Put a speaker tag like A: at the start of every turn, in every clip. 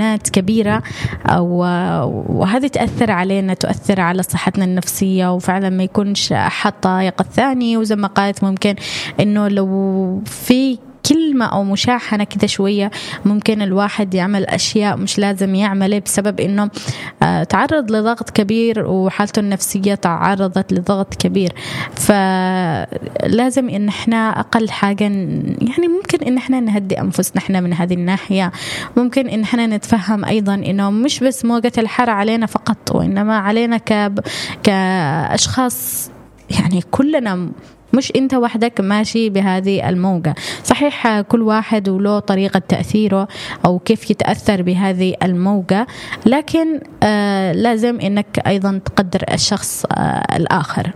A: مشاحنات كبيرة، وهذه تأثر علينا، تؤثر على صحتنا النفسية، وفعلا ما يكونش أحد طايق الثاني. وزي ما قالت ممكن إنه لو في كلمة أو مشاحنة كده شوية ممكن الواحد يعمل أشياء مش لازم يعملها بسبب إنه تعرض لضغط كبير وحالته النفسية تعرضت لضغط كبير. فلازم إن إحنا أقل حاجة يعني ممكن إن إحنا نهدي أنفسنا إحنا من هذه الناحية. ممكن إن إحنا نتفهم أيضا إنه مش بس موجة الحر علينا فقط، وإنما علينا كأشخاص، يعني كلنا، مش أنت وحدك ماشي بهذه الموجة. صحيح كل واحد وله طريقة تأثيره أو كيف يتأثر بهذه الموجة، لكن لازم أنك أيضا تقدر الشخص الآخر.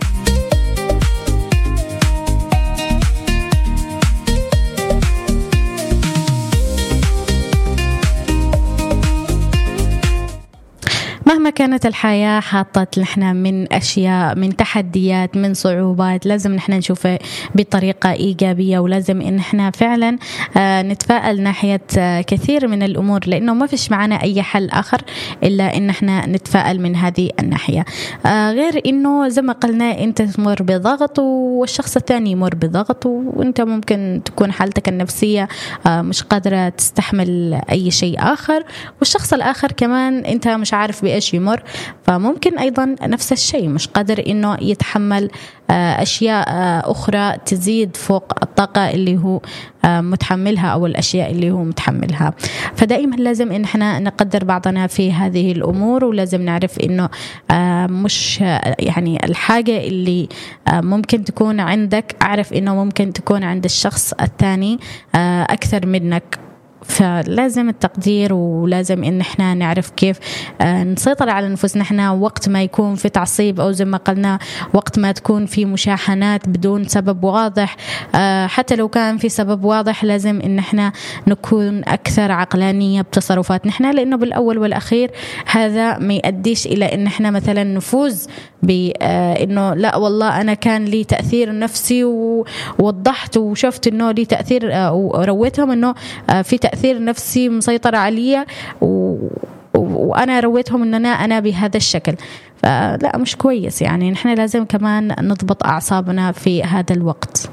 A: مهما كانت الحياة حاطت لحنا من أشياء، من تحديات، من صعوبات، لازم نحنا نشوفها بطريقة إيجابية، ولازم إن إحنا فعلا نتفائل ناحية كثير من الأمور، لأنه ما فيش معنا أي حل آخر إلا إن إحنا نتفائل من هذه الناحية. غير إنه زي ما قلنا أنت تمر بضغط والشخص الثاني يمر بضغط، وأنت ممكن تكون حالتك النفسية مش قادرة تستحمل أي شيء آخر، والشخص الآخر كمان أنت مش عارف بإيش يمر، فممكن أيضا نفس الشيء مش قادر إنه يتحمل أشياء أخرى تزيد فوق الطاقة اللي هو متحملها أو الأشياء اللي هو متحملها. فدائما لازم إن احنا نقدر بعضنا في هذه الأمور، ولازم نعرف إنه مش يعني الحاجة اللي ممكن تكون عندك، أعرف إنه ممكن تكون عند الشخص الثاني أكثر منك. فلازم التقدير، ولازم إن إحنا نعرف كيف نسيطر على نفسنا إحنا وقت ما يكون في تعصيب، أو زي ما قلنا وقت ما تكون في مشاحنات بدون سبب واضح. حتى لو كان في سبب واضح لازم إن إحنا نكون أكثر عقلانية بتصرفاتنا إحنا، لأنه بالأول والأخير هذا ما يؤديش إلى إن إحنا مثلا نفوز بإنه لا والله أنا كان لي تأثير نفسي ووضحت وشفت إنه لي تأثير، ورويتهم إنه في تأثير نفسي مسيطر عليا، وأنا رويتهم إن أنا بهذا الشكل. لا مش كويس، يعني نحن لازم كمان نضبط أعصابنا في هذا الوقت.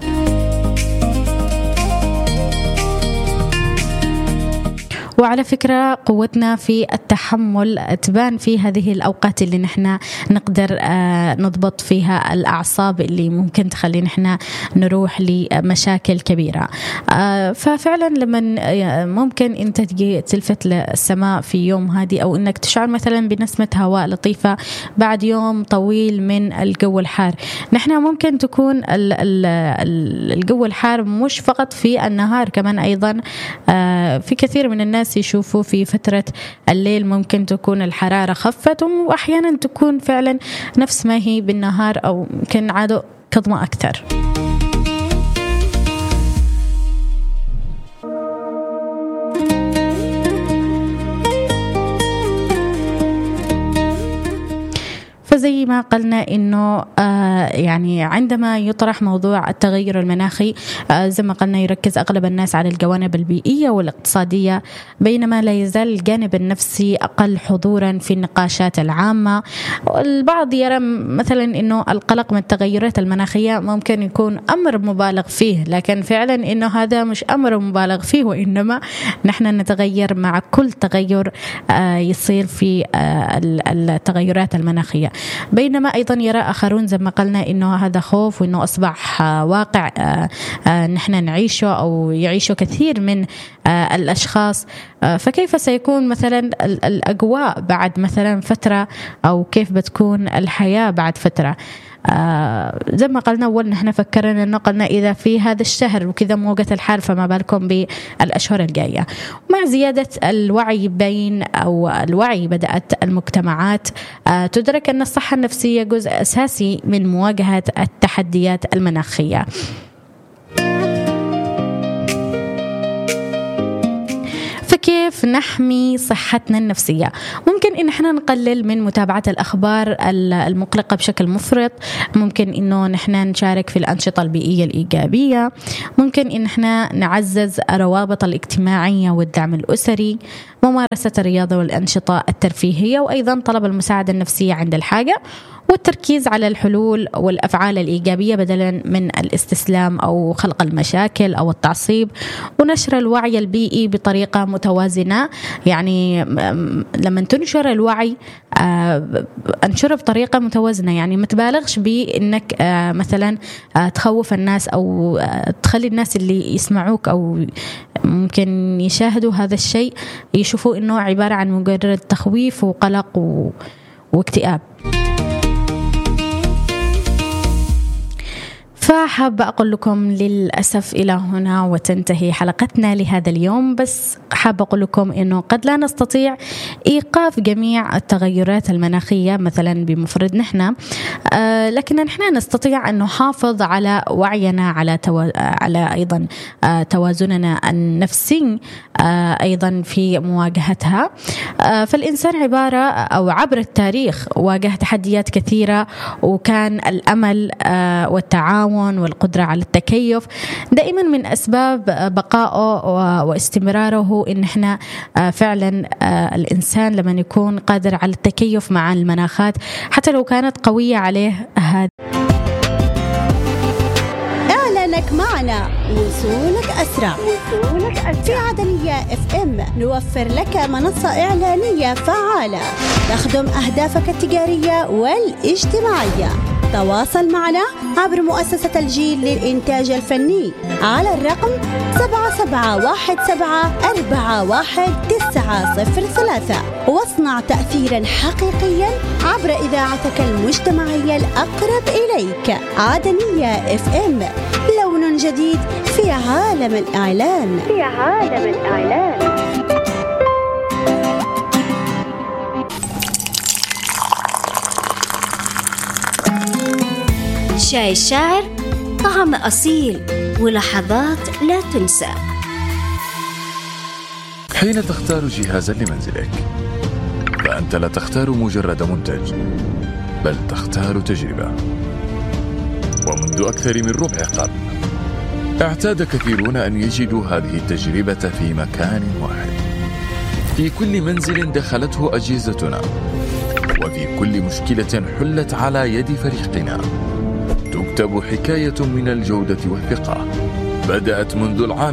A: وعلى فكرة قوتنا في التحمل تبان في هذه الأوقات اللي نحن نقدر نضبط فيها الأعصاب اللي ممكن تخلي نحن نروح لمشاكل كبيرة. ففعلا لما ممكن أنت تجي تلفت للسماء في يوم هادي، أو أنك تشعر مثلا بنسمة هواء لطيفة بعد يوم طويل من الجو الحار. نحن ممكن تكون الجو الحار مش فقط في النهار، كمان أيضا في كثير من الناس يشوفوا في فترة الليل ممكن تكون الحرارة خفت، وأحيانا تكون فعلا نفس ما هي بالنهار، أو يمكن عادة كظمة أكثر. فزي ما قلنا إنه يعني عندما يطرح موضوع التغير المناخي زي ما قلنا يركز أغلب الناس على الجوانب البيئية والاقتصادية، بينما لا يزال الجانب النفسي أقل حضورا في النقاشات العامة. البعض يرى مثلا إنه القلق من التغيرات المناخية ممكن يكون أمر مبالغ فيه، لكن فعلا إنه هذا مش أمر مبالغ فيه، وإنما نحن نتغير مع كل تغير يصير في التغيرات المناخية. بينما أيضا يرى آخرون زي ما قلنا إنه هذا خوف، وإنه أصبح واقع نحن نعيشه أو يعيشه كثير من الأشخاص. فكيف سيكون مثلا الأجواء بعد مثلا فترة، أو كيف بتكون الحياة بعد فترة؟ زي ما قلنا أول نحن فكرنا إنه قلنا إذا في هذا الشهر وكذا موجة الحر، فما بالكم بالأشهر الجاية. مع زيادة الوعي الوعي بدأت المجتمعات تدرك أن الصحة النفسية جزء أساسي من مواجهة التحديات المناخية. فكيف نحمي صحتنا النفسية؟ ممكن إن احنا نقلل من متابعة الأخبار المقلقة بشكل مفرط، ممكن إنه نحن نشارك في الأنشطة البيئية الإيجابية، ممكن إن احنا نعزز الروابط الاجتماعية والدعم الأسري، ممارسة الرياضة والأنشطة الترفيهية، وأيضا طلب المساعدة النفسية عند الحاجة، والتركيز على الحلول والأفعال الإيجابية بدلا من الاستسلام أو خلق المشاكل أو التعصيب، ونشر الوعي البيئي بطريقة متوازنة. يعني لما تنشر الوعي انشره بطريقة متوازنة، يعني ما تبالغش بأنك مثلا تخوف الناس أو تخلي الناس اللي يسمعوك أو ممكن يشاهدوا هذا الشيء يشوفوا أنه عبارة عن مجرد تخويف وقلق واكتئاب. فحابة أقول لكم للأسف إلى هنا وتنتهي حلقتنا لهذا اليوم، بس حابة أقول لكم أنه قد لا نستطيع إيقاف جميع التغيرات المناخية مثلا بمفرد نحن، لكن نحن نستطيع أن نحافظ على وعينا، على أيضا توازننا النفسي أيضا في مواجهتها. فالإنسان عبر التاريخ واجه تحديات كثيرة، وكان الأمل والتعاون والقدرة على التكيف دائما من أسباب بقائه واستمراره. إن إحنا فعلا الإنسان لما يكون قادر على التكيف مع المناخات حتى لو كانت قوية عليه هذا.
B: إعلانك معنا وصولك أسرع. في عدنية FM نوفر لك منصة إعلانية فعالة تخدم أهدافك التجارية والاجتماعية. تواصل معنا عبر مؤسسة الجيل للإنتاج الفني على الرقم 7717411903 واصنع تأثيرا حقيقيا عبر إذاعتك المجتمعية الأقرب إليك. عدنية FM، لون جديد في عالم الإعلان.
C: شاي الشاعر، طعم أصيل ولحظات لا تنسى.
D: حين تختار جهازا لمنزلك فأنت لا تختار مجرد منتج، بل تختار تجربة. ومنذ أكثر من ربع قرن اعتاد كثيرون أن يجدوا هذه التجربة في مكان واحد، في كل منزل دخلته أجهزتنا، وفي كل مشكلة حلت على يد فريقنا تكتب حكاية من الجودة والثقة بدأت منذ العام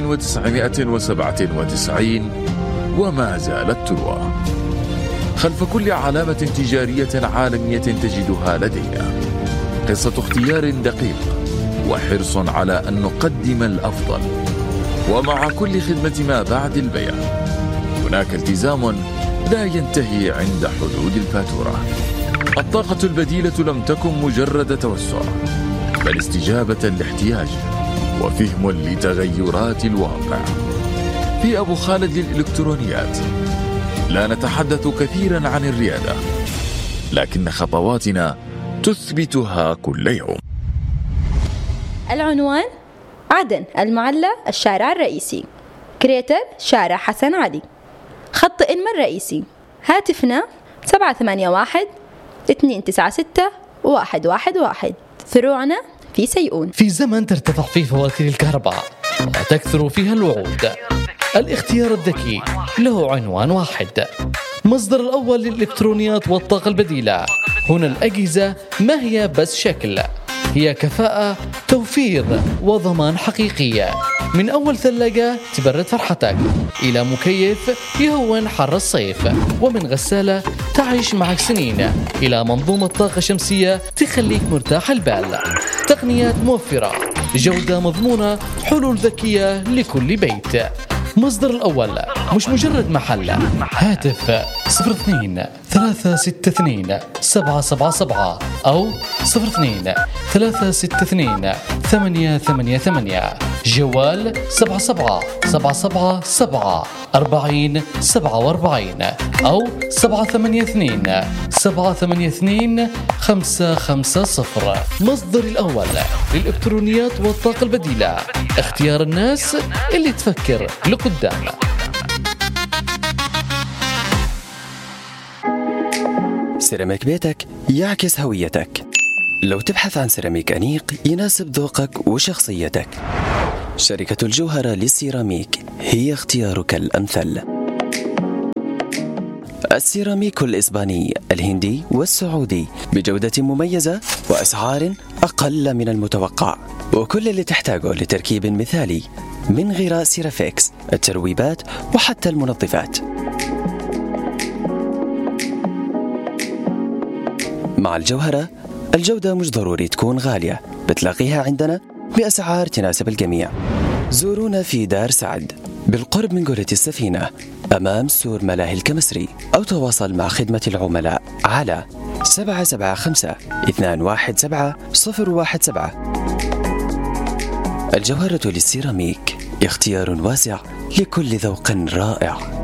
D: 1997 وما زالت تروى. خلف كل علامة تجارية عالمية تجدها لدينا قصة اختيار دقيق وحرص على أن نقدم الأفضل. ومع كل خدمة ما بعد البيع هناك التزام لا ينتهي عند حدود الفاتورة. الطاقة البديلة لم تكن مجرد توسع، بل استجابة لاحتياج وفهم لتغيرات الواقع. في أبو خالد للإلكترونيات لا نتحدث كثيرا عن الريادة، لكن خطواتنا تثبتها كل يوم.
E: العنوان: عدن، المعلى، الشارع الرئيسي. كريتر: شارع حسن علي. خط إنما الرئيسي. هاتفنا 781-296-111. فروعنا في سيئون.
F: في زمن ترتفع فيه فواتير الكهرباء وتكثر فيها الوعود، الاختيار الذكي له عنوان واحد: مصدر الأول للإلكترونيات والطاقة البديلة. هنا الأجهزة ما هي بس شكل، هي كفاءة، توفير وضمان حقيقية. من أول ثلاجة تبرد فرحتك، إلى مكيف يهون حر الصيف، ومن غسالة تعيش معك سنين، إلى منظومة طاقة شمسية تخليك مرتاح البال. تقنيات موفرة، جودة مضمونة، حلول ذكية لكل بيت. مصدر الأول مش مجرد محل. هاتف 02-362-777 أو 02-362-888. جوال 77-777-40-47 أو 782-782-550. مصدر الأول للإلكترونيات والطاقة البديلة، اختيار الناس اللي تفكر لقدام.
G: سيراميك بيتك يعكس هويتك. لو تبحث عن سيراميك أنيق يناسب ذوقك وشخصيتك، شركة الجوهرة للسيراميك هي اختيارك الأمثل. السيراميك الإسباني، الهندي والسعودي بجودة مميزة وأسعار أقل من المتوقع، وكل اللي تحتاجه لتركيب مثالي من غراء سيرافيكس، الترويبات وحتى المنظفات. مع الجوهرة الجودة مش ضروري تكون غالية، بتلاقيها عندنا بأسعار تناسب الجميع. زورونا في دار سعد بالقرب من قرية السفينة أمام سور ملاهي الكمسري، أو تواصل مع خدمة العملاء على 775-217-017. الجوهرة للسيراميك، اختيار واسع لكل ذوق رائع.